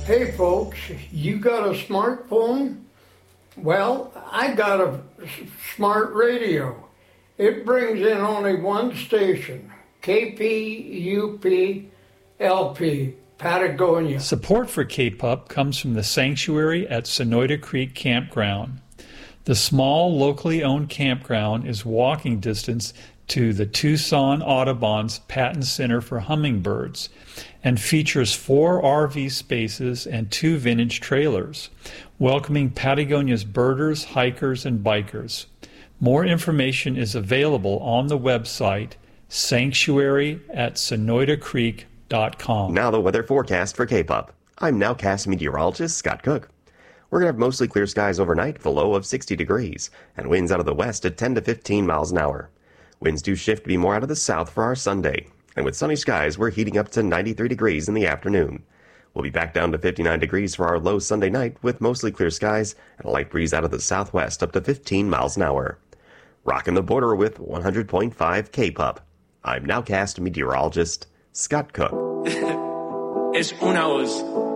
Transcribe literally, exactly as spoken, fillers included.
Hey folks, you got a smartphone? Well, I got a smart radio. It brings in only one station, K P U P L P, Patagonia. Support for K P U P comes from the sanctuary at Sonoyta Creek Campground. The small, locally owned campground is walking distance to the Tucson Audubon's Patton Center for Hummingbirds and features four R V spaces and two vintage trailers, welcoming Patagonia's birders, hikers, and bikers. More information is available on the website sanctuary at sonoyta creek dot com. Now the weather forecast for K P U P. I'm Nowcast meteorologist Scott Cook. We're going to have mostly clear skies overnight with a low of sixty degrees and winds out of the west at ten to fifteen miles an hour. Winds do shift to be more out of the south for our Sunday. And with sunny skies, we're heating up to ninety-three degrees in the afternoon. We'll be back down to fifty-nine degrees for our low Sunday night with mostly clear skies and a light breeze out of the southwest up to fifteen miles an hour. Rocking the border with one hundred point five K P U P. I'm Nowcast meteorologist Scott Cook. Es una voz.